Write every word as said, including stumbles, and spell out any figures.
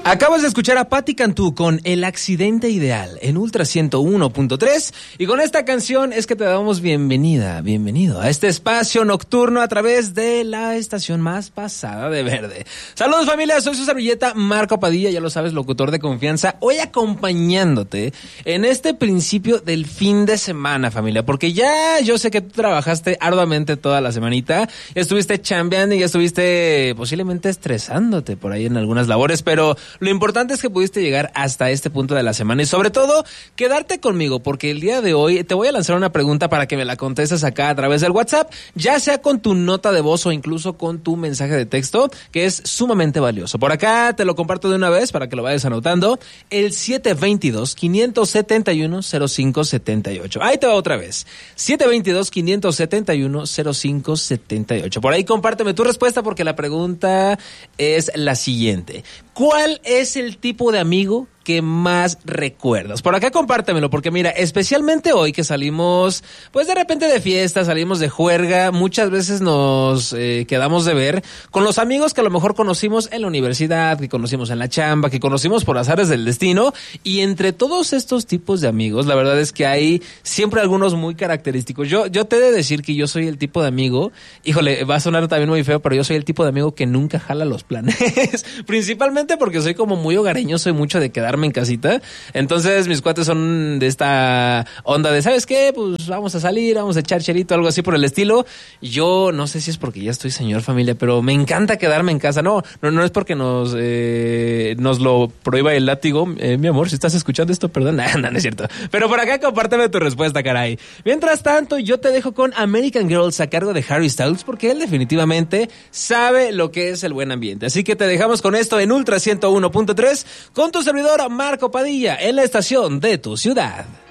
Acabas de escuchar a Patti Cantú con El Accidente Ideal en Ultra ciento uno punto tres y con esta canción es que te damos bienvenida, bienvenido a este espacio nocturno a través de la estación más pasada de verde. Saludos familia, soy su servilleta Marco Padilla, ya lo sabes, locutor de confianza, hoy acompañándote en este principio del fin de semana familia, porque ya yo sé que tú trabajaste arduamente toda la semanita, ya estuviste chambeando y ya estuviste posiblemente estresándote por ahí en algunas labores, pero lo importante es que pudiste llegar hasta este punto de la semana y sobre todo quedarte conmigo porque el día de hoy te voy a lanzar una pregunta para que me la contestes acá a través del WhatsApp, ya sea con tu nota de voz o incluso con tu mensaje de texto, que es sumamente valioso. Por acá te lo comparto de una vez para que lo vayas anotando, el siete dos dos, cinco siete uno, cero cinco siete ocho. Ahí te va otra vez, siete dos dos, cinco siete uno, cero cinco siete ocho. Por ahí compárteme tu respuesta porque la pregunta es la siguiente. ¿Cuál es el tipo de amigo que más recuerdas? Por acá compártemelo, porque mira, especialmente hoy que salimos, pues de repente de fiesta, salimos de juerga, muchas veces nos eh, quedamos de ver con los amigos que a lo mejor conocimos en la universidad, que conocimos en la chamba, que conocimos por azares del destino, y entre todos estos tipos de amigos, la verdad es que hay siempre algunos muy característicos. Yo, yo te he de decir que yo soy el tipo de amigo, híjole, va a sonar también muy feo, pero yo soy el tipo de amigo que nunca jala los planes, principalmente porque soy como muy hogareño, soy mucho de quedarme en casita, entonces mis cuates son de esta onda de, ¿sabes qué? Pues vamos a salir, vamos a echar chelito, algo así por el estilo. Yo no sé si es porque ya estoy señor familia, pero me encanta quedarme en casa. No, no, no es porque nos eh, nos lo prohíba el látigo. Eh, mi amor, si estás escuchando esto, perdón, no, no, no es cierto. Pero por acá compárteme tu respuesta, caray. Mientras tanto, yo te dejo con American Girls a cargo de Harry Styles, porque él definitivamente sabe lo que es el buen ambiente. Así que te dejamos con esto en Ultra ciento uno punto tres con tu servidor Marco Padilla en la estación de tu ciudad.